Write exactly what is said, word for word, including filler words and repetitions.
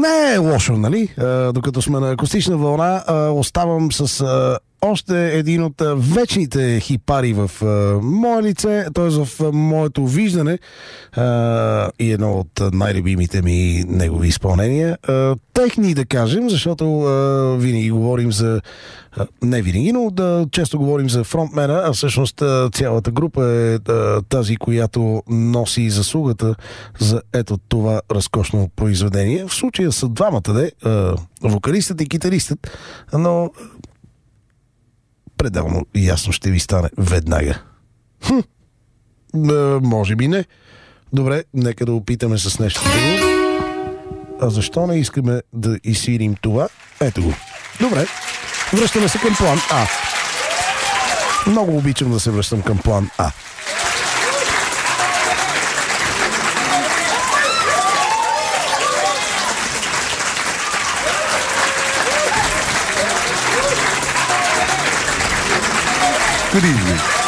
Не е лошо, нали? А, докато сме на акустична вълна, а, оставам с а, още един от а, вечните хипари в а, мое лице, т.е. в а, моето виждане а, и едно от а, най-любимите ми негови изпълнения. А, техни, да кажем, защото а, винаги говорим за... А, не винаги, но да, често говорим за фронтмена, а всъщност а, цялата група е а, тази, която носи заслугата за ето това разкошно произведение. В случая са двамата, де, а, вокалистът и китаристът, но пределно ясно ще ви стане веднага. Хм, а, може би не. Добре, нека да опитаме с нещо друго. А защо не искаме да изсвирим това? Ето го. Добре, връщаме се към план А. Много обичам да се връщам към план А. Good evening.